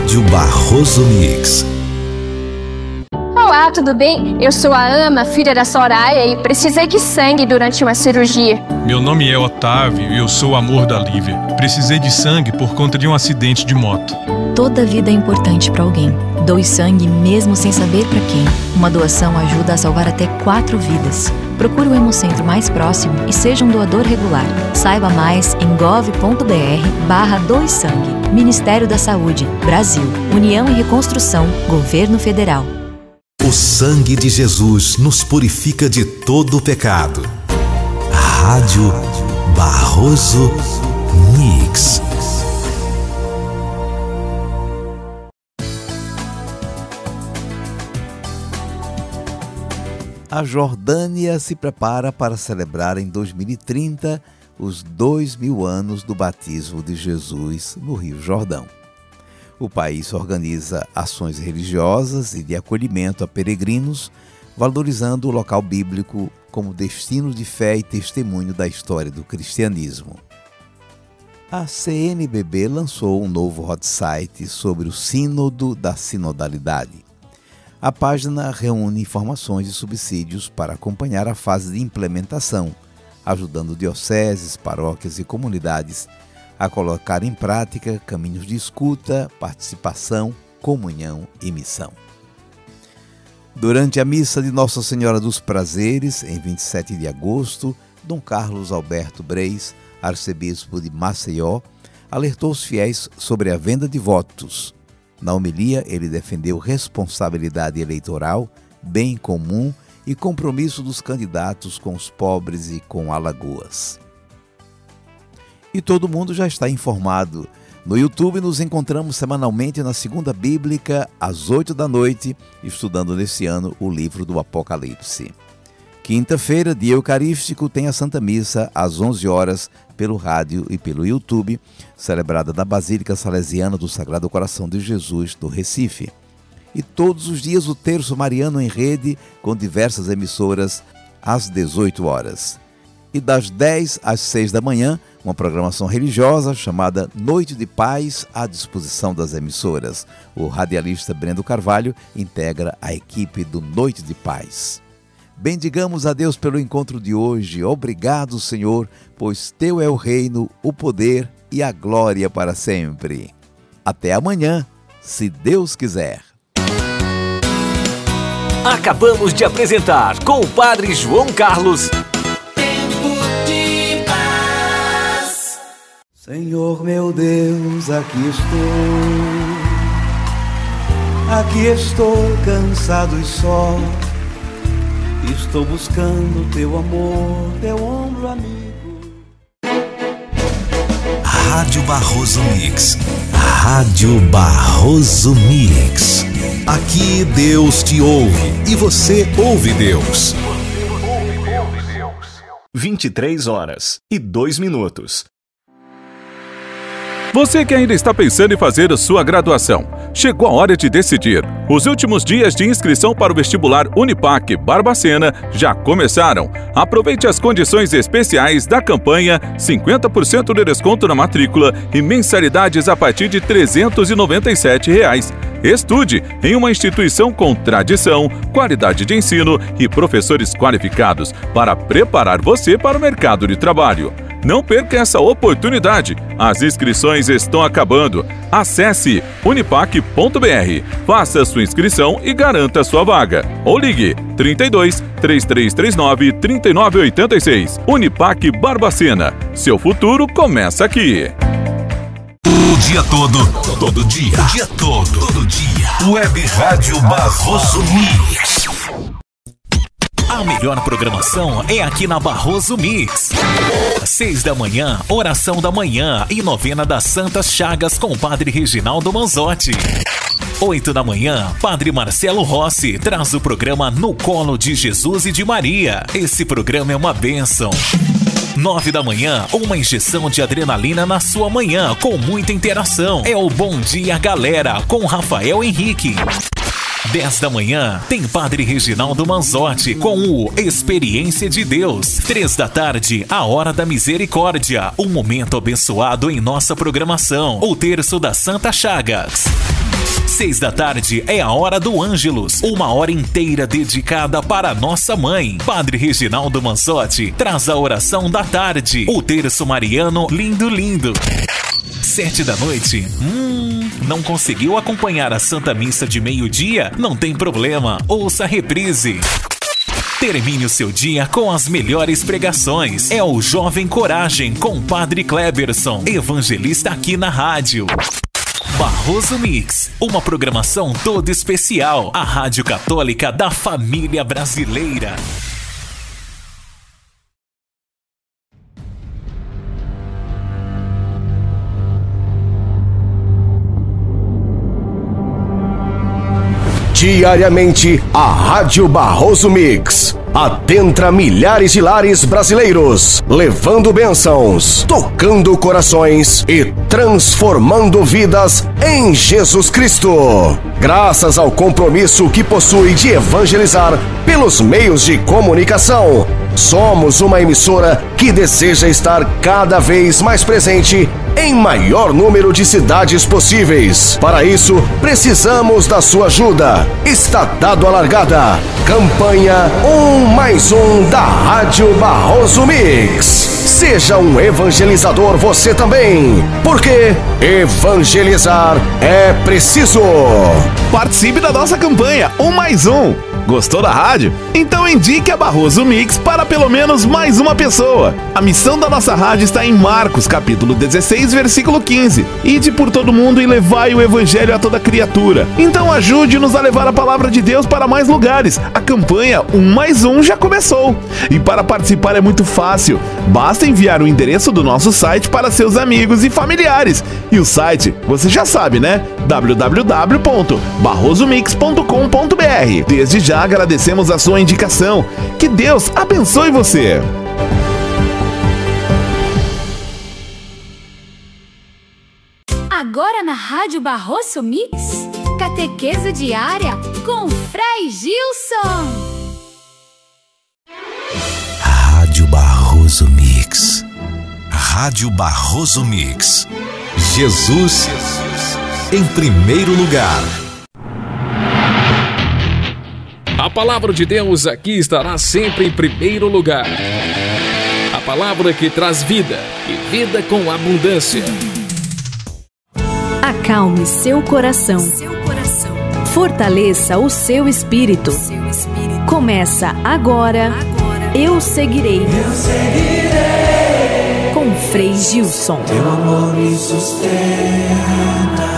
Rádio Barroso Mix. Olá, tudo bem? Eu sou a Ama, filha da Soraya, e precisei de sangue durante uma cirurgia. Meu nome é Otávio e eu sou o amor da Lívia. Precisei de sangue por conta de um acidente de moto. Toda vida é importante para alguém. Doe sangue mesmo sem saber para quem. Uma doação ajuda a salvar até 4 vidas. Procure o Hemocentro mais próximo e seja um doador regular. Saiba mais em gov.br/doe-sangue. Ministério da Saúde, Brasil, União e Reconstrução, Governo Federal. O sangue de Jesus nos purifica de todo o pecado. Rádio Barroso Mix. A Jordânia se prepara para celebrar em 2030 os 2000 anos do batismo de Jesus no Rio Jordão. O país organiza ações religiosas e de acolhimento a peregrinos, valorizando o local bíblico como destino de fé e testemunho da história do cristianismo. A CNBB lançou um novo hot site sobre o Sínodo da Sinodalidade. A página reúne informações e subsídios para acompanhar a fase de implementação, ajudando dioceses, paróquias e comunidades a colocar em prática caminhos de escuta, participação, comunhão e missão. Durante a missa de Nossa Senhora dos Prazeres, em 27 de agosto, Dom Carlos Alberto Breis, arcebispo de Maceió, alertou os fiéis sobre a venda de votos. Na homilia, ele defendeu responsabilidade eleitoral, bem comum e compromisso dos candidatos com os pobres e com Alagoas. E todo mundo já está informado. No YouTube nos encontramos semanalmente na Segunda Bíblica, às 8 da noite, estudando nesse ano o livro do Apocalipse. Quinta-feira, dia eucarístico, tem a Santa Missa às 11 horas pelo rádio e pelo YouTube, celebrada na Basílica Salesiana do Sagrado Coração de Jesus, do Recife. E todos os dias o Terço Mariano em rede, com diversas emissoras, às 18 horas. E das 10 às 6 da manhã, uma programação religiosa chamada Noite de Paz, à disposição das emissoras. O radialista Brendo Carvalho integra a equipe do Noite de Paz. Bendigamos a Deus pelo encontro de hoje. Obrigado, Senhor, pois Teu é o reino, o poder e a glória para sempre. Até amanhã, se Deus quiser. Acabamos de apresentar com o Padre João Carlos. Tempo de paz. Senhor meu Deus, aqui estou cansado e só. Estou buscando teu amor, teu ombro amigo. Rádio Barroso Mix. Rádio Barroso Mix. Aqui Deus te ouve e você ouve Deus. 23h02. Você que ainda está pensando em fazer a sua graduação, chegou a hora de decidir. Os últimos dias de inscrição para o vestibular Unipac Barbacena já começaram. Aproveite as condições especiais da campanha, 50% de desconto na matrícula e mensalidades a partir de R$ 397. Estude em uma instituição com tradição, qualidade de ensino e professores qualificados para preparar você para o mercado de trabalho. Não perca essa oportunidade. As inscrições estão acabando. Acesse unipac.br, faça sua inscrição e garanta sua vaga. Ou ligue 32 3339 3986. Unipac Barbacena. Seu futuro começa aqui. O dia todo, todo dia, o dia todo dia. Web Rádio Barroso Mix. A melhor programação é aqui na Barroso Mix. 6 da manhã, oração da manhã e novena das Santas Chagas com o Padre Reginaldo Manzotti. 8 da manhã, Padre Marcelo Rossi traz o programa No Colo de Jesus e de Maria. Esse programa é uma bênção. 9 da manhã, uma injeção de adrenalina na sua manhã, com muita interação. É o Bom Dia Galera, com Rafael Henrique. 10 da manhã, tem Padre Reginaldo Manzotti com o Experiência de Deus. 3 da tarde, a Hora da Misericórdia, um momento abençoado em nossa programação. O Terço das Santas Chagas. 6 da tarde é a hora do Ângelus, uma hora inteira dedicada para a nossa mãe. Padre Reginaldo Manzotti traz a oração da tarde, o terço mariano lindo lindo. 7 da noite, não conseguiu acompanhar a Santa Missa de meio-dia? Não tem problema, ouça a reprise. Termine o seu dia com as melhores pregações. É o Jovem Coragem com Padre Kleberson, evangelista aqui na rádio. Barroso Mix, uma programação toda especial. A Rádio Católica da família brasileira. Diariamente, a Rádio Barroso Mix adentra milhares de lares brasileiros, levando bênçãos, tocando corações e transformando vidas em Jesus Cristo. Graças ao compromisso que possui de evangelizar pelos meios de comunicação, somos uma emissora que deseja estar cada vez mais presente em maior número de cidades possíveis. Para isso, precisamos da sua ajuda. Está dado a largada. Campanha 1+1 da Rádio Barroso Mix. Seja um evangelizador você também, porque evangelizar é preciso. Participe da nossa campanha 1+1. Gostou da rádio? Então indique a Barroso Mix para pelo menos mais uma pessoa. A missão da nossa rádio está em Marcos, capítulo 16, versículo 15. Ide por todo mundo e levai o evangelho a toda criatura. Então ajude-nos a levar a palavra de Deus para mais lugares. A campanha 1+1 já começou. E para participar é muito fácil. Basta enviar o endereço do nosso site para seus amigos e familiares. E o site, você já sabe, né? www.barrosomix.com.br. Desde já agradecemos a sua indicação. Que Deus abençoe você. Agora na Rádio Barroso Mix, catequese diária com Frei Gilson. Rádio Barroso Mix. Rádio Barroso Mix. Jesus em primeiro lugar. A palavra de Deus aqui estará sempre em primeiro lugar. A palavra que traz vida e vida com abundância. Acalme seu coração. Fortaleça o seu espírito. Começa agora. Eu seguirei. Com Frei Gilson. Teu amor me sustenta.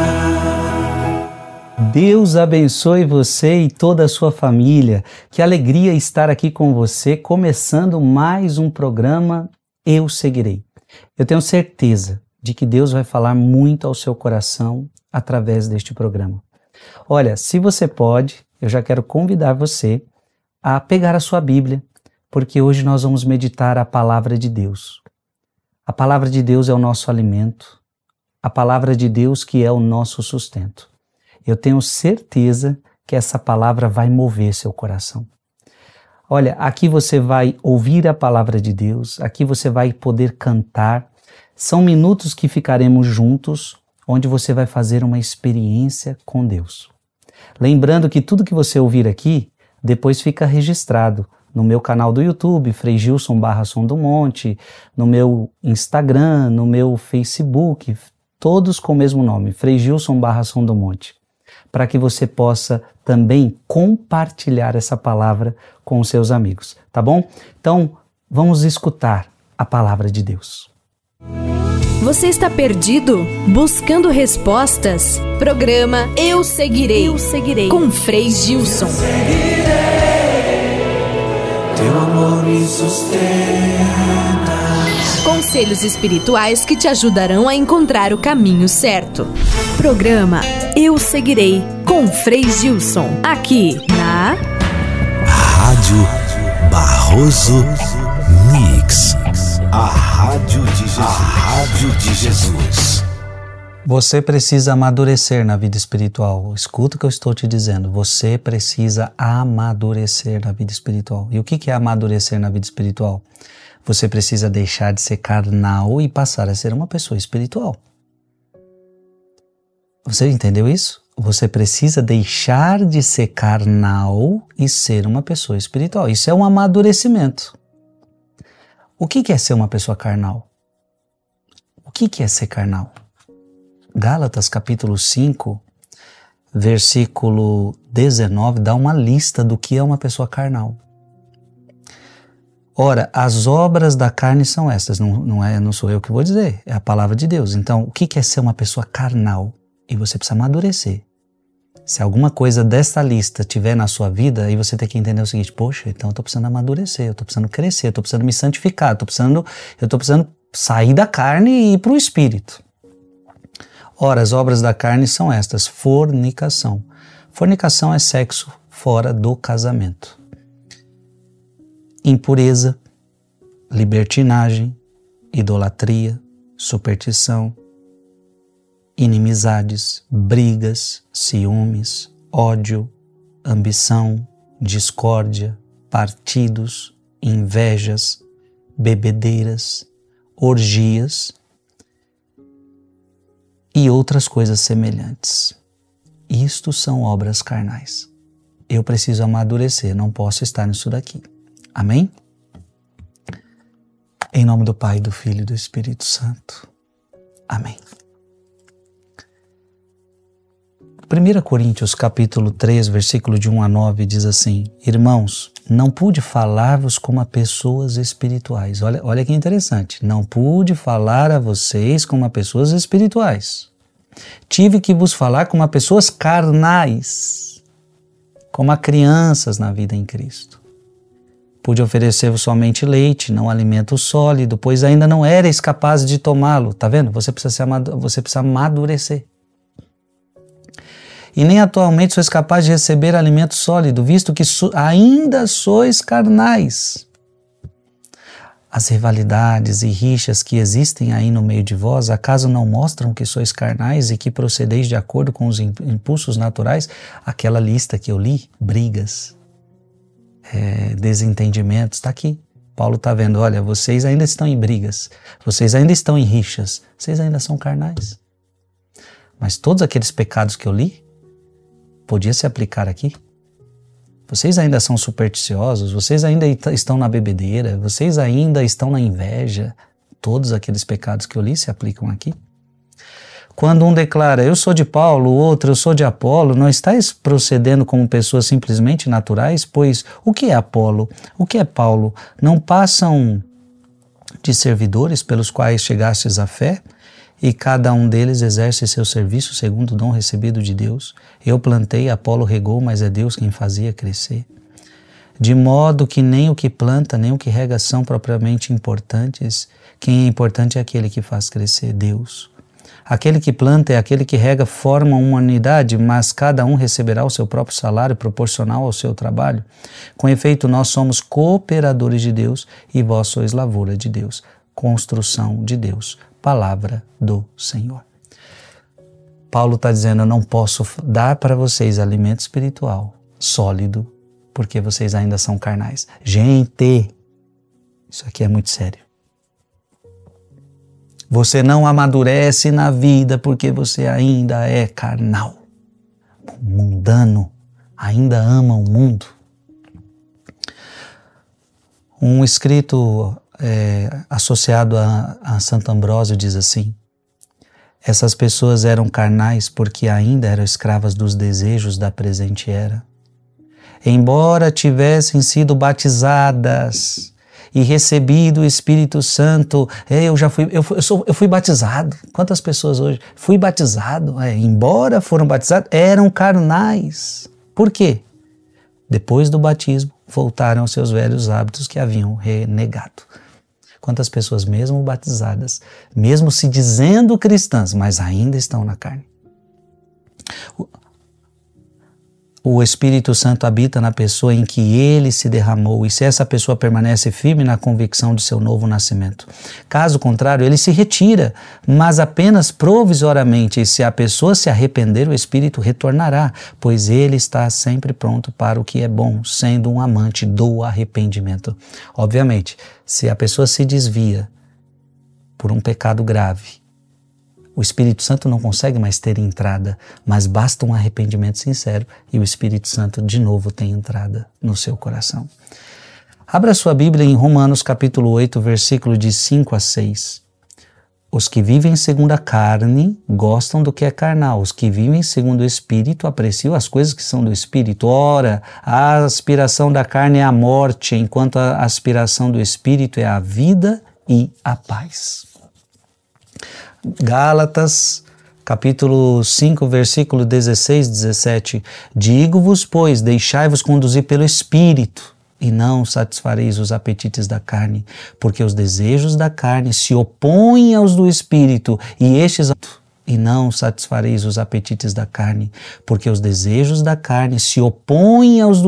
Deus abençoe você e toda a sua família. Que alegria estar aqui com você, começando mais um programa Eu Seguirei. Eu tenho certeza de que Deus vai falar muito ao seu coração através deste programa. Olha, se você pode, eu já quero convidar você a pegar a sua Bíblia, porque hoje nós vamos meditar a palavra de Deus. A palavra de Deus é o nosso alimento, a palavra de Deus que é o nosso sustento. Eu tenho certeza que essa palavra vai mover seu coração. Olha, aqui você vai ouvir a palavra de Deus, aqui você vai poder cantar. São minutos que ficaremos juntos, onde você vai fazer uma experiência com Deus. Lembrando que tudo que você ouvir aqui, depois fica registrado no meu canal do YouTube, Frei Gilson Som do Monte, no meu Instagram, no meu Facebook, todos com o mesmo nome, Frei Gilson Som do Monte, para que você possa também compartilhar essa palavra com os seus amigos, tá bom? Então, vamos escutar a palavra de Deus. Você está perdido? Buscando respostas? Programa Eu Seguirei. Eu Seguirei. Com Frei Gilson. Teu amor me sustenta. Conselhos espirituais que te ajudarão a encontrar o caminho certo. Programa Eu Seguirei. Com Frei Gilson. Aqui na Rádio Barroso Mix. A Rádio de Jesus. A Rádio de Jesus. Você precisa amadurecer na vida espiritual. Escuta o que eu estou te dizendo. Você precisa amadurecer na vida espiritual. E o que é amadurecer na vida espiritual? Você precisa deixar de ser carnal e passar a ser uma pessoa espiritual. Você entendeu isso? Você precisa deixar de ser carnal e ser uma pessoa espiritual. Isso é um amadurecimento. O que é ser uma pessoa carnal? O que é ser carnal? Gálatas capítulo 5, versículo 19, dá uma lista do que é uma pessoa carnal. Ora, as obras da carne são estas, não sou eu que vou dizer, é a palavra de Deus. Então, o que é ser uma pessoa carnal? E você precisa amadurecer. Se alguma coisa desta lista tiver na sua vida, aí você tem que entender o seguinte: poxa, então eu estou precisando amadurecer, eu estou precisando crescer, eu estou precisando me santificar, eu estou precisando sair da carne e ir para o Espírito. Ora, as obras da carne são estas: fornicação. Fornicação é sexo fora do casamento. Impureza, libertinagem, idolatria, superstição, inimizades, brigas, ciúmes, ódio, ambição, discórdia, partidos, invejas, bebedeiras, orgias e outras coisas semelhantes. Isto são obras carnais. Eu preciso amadurecer, não posso estar nisso daqui. Amém? Em nome do Pai, do Filho e do Espírito Santo. Amém. 1 Coríntios capítulo 3, versículo de 1 a 9 diz assim: Irmãos, não pude falar-vos como a pessoas espirituais. Olha que interessante. Não pude falar a vocês como a pessoas espirituais. Tive que vos falar como a pessoas carnais, como a crianças na vida em Cristo. Pude oferecer-vos somente leite, não alimento sólido, pois ainda não erais capazes de tomá-lo. Tá vendo? Você precisa amadurecer. E nem atualmente sois capazes de receber alimento sólido, visto que ainda sois carnais. As rivalidades e rixas que existem aí no meio de vós, acaso não mostram que sois carnais e que procedeis de acordo com os impulsos naturais? Aquela lista que eu li, brigas, desentendimentos, está aqui. Paulo está vendo, olha, vocês ainda estão em brigas, vocês ainda estão em rixas, vocês ainda são carnais. Mas todos aqueles pecados que eu li, podia se aplicar aqui. Vocês ainda são supersticiosos, vocês ainda estão na bebedeira, vocês ainda estão na inveja. Todos aqueles pecados que eu li se aplicam aqui. Quando um declara, eu sou de Paulo, o outro, eu sou de Apolo, não estáis procedendo como pessoas simplesmente naturais? Pois o que é Apolo? O que é Paulo? Não passam de servidores pelos quais chegastes à fé? E cada um deles exerce seu serviço segundo o dom recebido de Deus. Eu plantei, Apolo regou, mas é Deus quem fazia crescer. De modo que nem o que planta, nem o que rega são propriamente importantes. Quem é importante é aquele que faz crescer, Deus. Aquele que planta e aquele que rega formam uma unidade, mas cada um receberá o seu próprio salário proporcional ao seu trabalho. Com efeito, nós somos cooperadores de Deus e vós sois lavoura de Deus, construção de Deus. Palavra do Senhor. Paulo está dizendo, eu não posso dar para vocês alimento espiritual sólido, porque vocês ainda são carnais. Gente, isso aqui é muito sério. Você não amadurece na vida porque você ainda é carnal, mundano, ainda ama o mundo. Um escrito associado a Santo Ambrósio diz assim: essas pessoas eram carnais porque ainda eram escravas dos desejos da presente era. Embora tivessem sido batizadas e recebido o Espírito Santo, eu fui batizado. Quantas pessoas hoje? Fui batizado. Embora foram batizados, eram carnais. Por quê? Depois do batismo, voltaram aos seus velhos hábitos que haviam renegado. Quantas pessoas mesmo batizadas, mesmo se dizendo cristãs, mas ainda estão na carne. O Espírito Santo habita na pessoa em que ele se derramou, e se essa pessoa permanece firme na convicção de seu novo nascimento. Caso contrário, ele se retira, mas apenas provisoriamente, e se a pessoa se arrepender, o Espírito retornará, pois ele está sempre pronto para o que é bom, sendo um amante do arrependimento. Obviamente, se a pessoa se desvia por um pecado grave, O Espírito Santo não consegue mais ter entrada, mas basta um arrependimento sincero e o Espírito Santo de novo tem entrada no seu coração. Abra sua Bíblia em Romanos capítulo 8, versículo de 5 a 6. Os que vivem segundo a carne gostam do que é carnal. Os que vivem segundo o Espírito apreciam as coisas que são do Espírito. Ora, a aspiração da carne é a morte, enquanto a aspiração do Espírito é a vida e a paz. Gálatas, capítulo 5, versículo 16 e 17. Digo-vos, pois, deixai-vos conduzir pelo Espírito, e não satisfareis os apetites da carne, porque os desejos da carne se opõem aos do Espírito, e não satisfareis os apetites da carne, porque os desejos da carne se opõem aos do